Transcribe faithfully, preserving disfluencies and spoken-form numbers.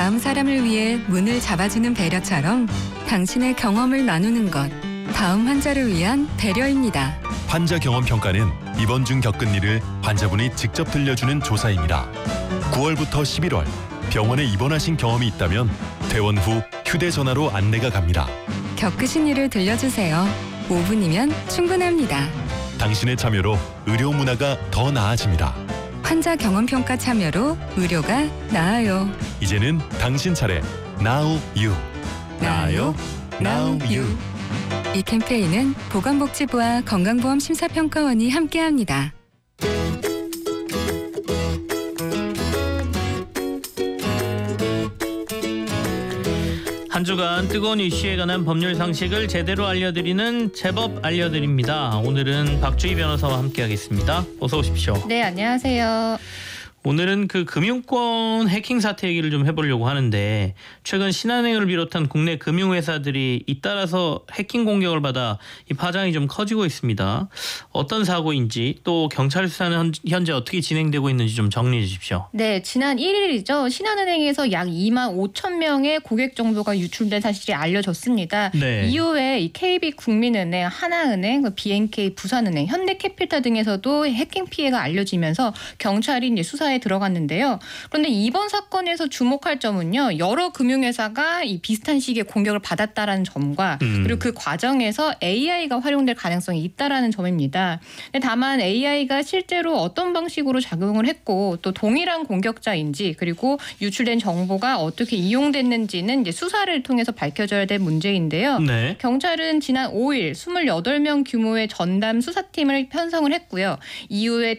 다음 사람을 위해 문을 잡아주는 배려처럼 당신의 경험을 나누는 것, 다음 환자를 위한 배려입니다. 환자 경험 평가는 입원 중 겪은 일을 환자분이 직접 들려주는 조사입니다. 구월부터 십일월 병원에 입원하신 경험이 있다면 퇴원 후 휴대전화로 안내가 갑니다. 겪으신 일을 들려주세요. 오 분이면 충분합니다. 당신의 참여로 의료 문화가 더 나아집니다. 환자 경험 평가 참여로 의료가 나아요. 이제는 당신 차례. Now you. 나아요. Now you. 이 캠페인은 보건복지부와 건강보험심사평가원이 함께합니다. 한 주간 뜨거운 이슈에 관한 법률 상식을 제대로 알려드리는 제법 알려드립니다. 오늘은 박주희 변호사와 함께하겠습니다. 어서 오십시오. 네, 안녕하세요. 오늘은 그 금융권 해킹 사태 얘기를 좀 해보려고 하는데, 최근 신한은행을 비롯한 국내 금융회사들이 잇따라서 해킹 공격을 받아 이 파장이 좀 커지고 있습니다. 어떤 사고인지, 또 경찰 수사는 현재 어떻게 진행되고 있는지 좀 정리해 주십시오. 네, 지난 일 일이죠. 신한은행에서 약 이만 오천 명의 고객 정보가 유출된 사실이 알려졌습니다. 네. 이후에 이 케이비국민은행, 하나은행, 비엔케이 부산은행, 현대캐피탈 등에서도 해킹 피해가 알려지면서 경찰이 이제 수사에 들어갔는데요. 그런데 이번 사건에서 주목할 점은요, 여러 금융회사가 이 비슷한 시기에 공격을 받았다라는 점과 음. 그리고 그 과정에서 에이아이가 활용될 가능성이 있다라는 점입니다. 다만 에이아이가 실제로 어떤 방식으로 작용을 했고 또 동일한 공격자인지 그리고 유출된 정보가 어떻게 이용됐는지는 이제 수사를 통해서 밝혀져야 될 문제인데요. 네. 경찰은 지난 오 일 이십팔 명 규모의 전담 수사팀을 편성을 했고요. 이후에